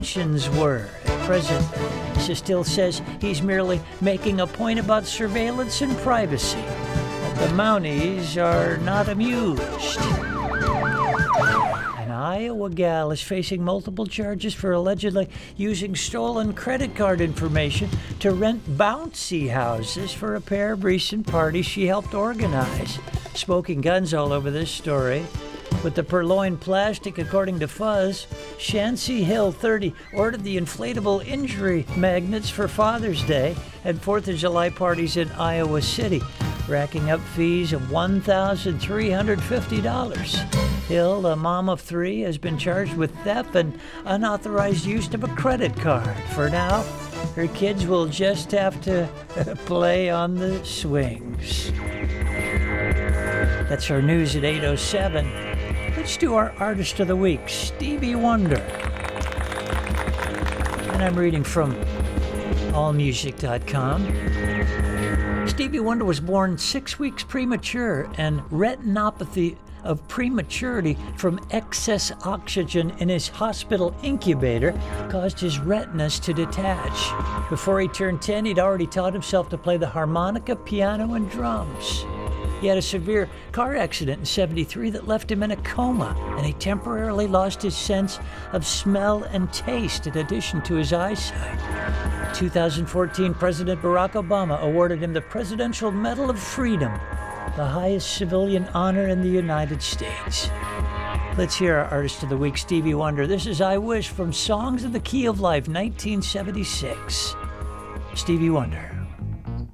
intentions were. President still says he's merely making a point about surveillance and privacy. But the Mounties are not amused. An Iowa gal is facing multiple charges for allegedly using stolen credit card information to rent bouncy houses for a pair of recent parties she helped organize. Smoking guns all over this story. With the purloined plastic, according to Fuzz, Shancy Hill 30 ordered the inflatable injury magnets for Father's Day and 4th of July parties in Iowa City, racking up fees of $1,350. Hill, a mom of 3, has been charged with theft and unauthorized use of a credit card. For now, her kids will just have to play on the swings. That's our news at 8:07. Let's do our Artist of the Week, Stevie Wonder. And I'm reading from allmusic.com. Stevie Wonder was born 6 weeks premature, and retinopathy of prematurity from excess oxygen in his hospital incubator caused his retinas to detach. Before he turned 10, he'd already taught himself to play the harmonica, piano, and drums. He had a severe car accident in '73 that left him in a coma, and he temporarily lost his sense of smell and taste in addition to his eyesight. In 2014, President Barack Obama awarded him the Presidential Medal of Freedom, the highest civilian honor in the United States. Let's hear our Artist of the Week, Stevie Wonder. This is I Wish from Songs in the Key of Life, 1976. Stevie Wonder.